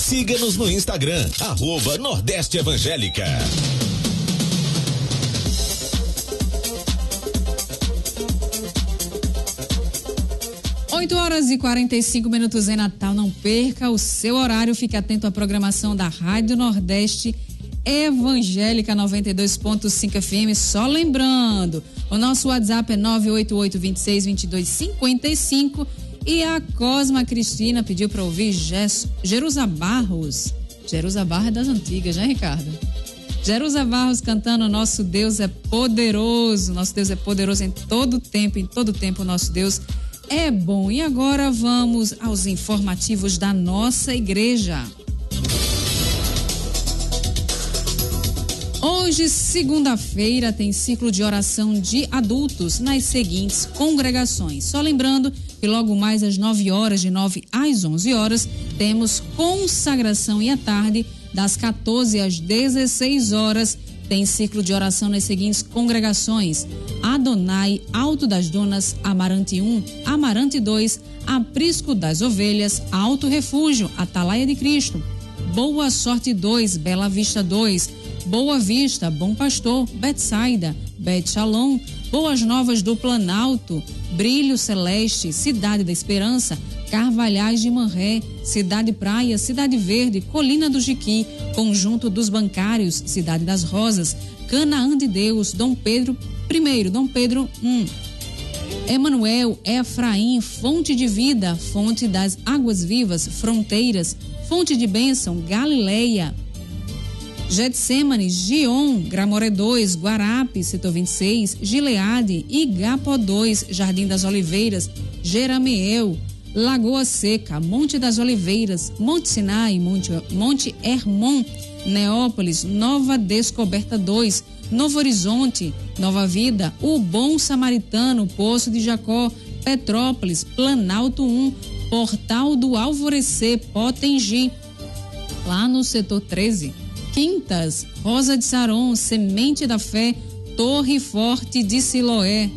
Siga-nos no Instagram, @Nordeste Evangélica. 8h45 em Natal. Não perca o seu horário, fique atento à programação da Rádio Nordeste Evangélica 92.5 FM. Só lembrando, o nosso WhatsApp é 988-26-2255 e a Cosma Cristina pediu para ouvir Jerusa Barros. Jerusa Barros é das antigas, né, Ricardo? Jerusa Barros cantando Nosso Deus é Poderoso. Nosso Deus é poderoso em todo tempo o nosso Deus é bom. E agora vamos aos informativos da nossa igreja. Hoje, segunda-feira, tem ciclo de oração de adultos nas seguintes congregações. Só lembrando que logo mais às 9 horas, de 9 às 11 horas, temos consagração e à tarde, das 14 às 16 horas, tem ciclo de oração nas seguintes congregações: Adonai, Alto das Dunas, Amarante 1, Amarante 2, Aprisco das Ovelhas, Alto Refúgio, Atalaia de Cristo, Boa Sorte 2, Bela Vista 2, Boa Vista, Bom Pastor, Betsaida, Bet Shalom, Boas Novas do Planalto, Brilho Celeste, Cidade da Esperança, Carvalhais de Manré, Cidade Praia, Cidade Verde, Colina do Jiqui, Conjunto dos Bancários, Cidade das Rosas, Canaã de Deus, Dom Pedro I, Dom Pedro I, Emanuel, Efraim, Fonte de Vida, Fonte das Águas Vivas, Fronteiras, Fonte de Bênção, Galileia, Getsemane, Gion, Gramoré 2, Guarape, Setor 26, Gileade, Igapó 2, Jardim das Oliveiras, Jerameel, Lagoa Seca, Monte das Oliveiras, Monte Sinai, Monte Hermon, Neópolis, Nova Descoberta 2, Novo Horizonte, Nova Vida, O Bom Samaritano, Poço de Jacó, Petrópolis, Planalto 1, Portal do Alvorecer, Potengi, lá no setor 13, Quintas, Rosa de Saron, Semente da Fé, Torre Forte de Siloé,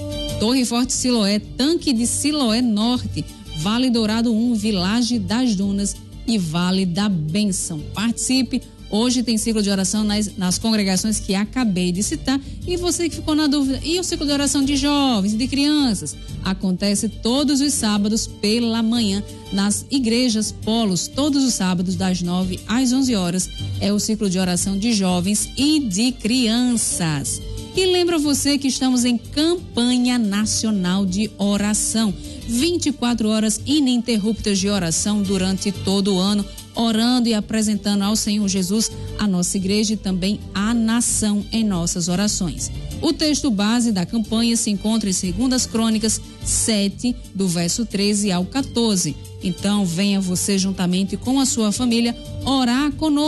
Tanque de Siloé Norte, Vale Dourado 1, Vilagem das Dunas e Vale da Bênção. Participe! Hoje tem ciclo de oração nas congregações que acabei de citar. E você que ficou na dúvida, e o ciclo de oração de jovens e de crianças? Acontece todos os sábados pela manhã nas igrejas polos, todos os sábados das 9 às 11 horas. É o ciclo de oração de jovens e de crianças. E lembra você que estamos em campanha nacional de oração. 24 horas ininterruptas de oração durante todo o ano, orando e apresentando ao Senhor Jesus a nossa igreja e também a nação em nossas orações. O texto base da campanha se encontra em 2 Crônicas 7, do verso 13 ao 14. Então, venha você juntamente com a sua família orar conosco.